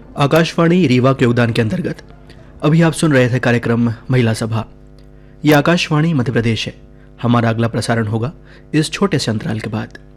आकाशवाणी रीवा के योगदान के अंतर्गत अभी आप सुन रहे थे कार्यक्रम महिला सभा। ये आकाशवाणी मध्य प्रदेश है। हमारा अगला प्रसारण होगा इस छोटे से अंतराल के बाद।